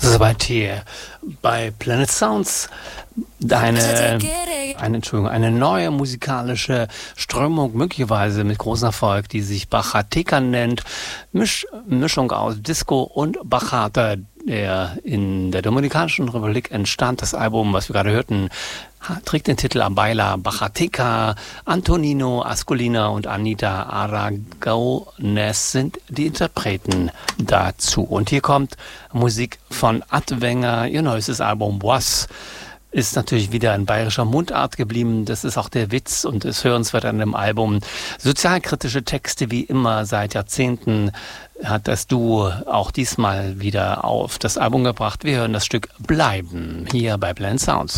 ist soweit hier bei Planet Sounds. Eine neue musikalische Strömung, möglicherweise mit großem Erfolg, die sich Bachata nennt. Mischung aus Disco und Bachata, der in der Dominikanischen Republik entstand. Das Album, was wir gerade hörten, trägt den Titel Baila Bachata. Antonino Ascolina und Anita Aragones sind die Interpreten dazu. Und hier kommt Musik von Adwenger. Ihr neuestes Album Was ist natürlich wieder in bayerischer Mundart geblieben. Das ist auch der Witz und es hörenswert an dem Album. Sozialkritische Texte wie immer seit Jahrzehnten hat das Duo auch diesmal wieder auf das Album gebracht. Wir hören das Stück Bleiben hier bei Planet Sounds.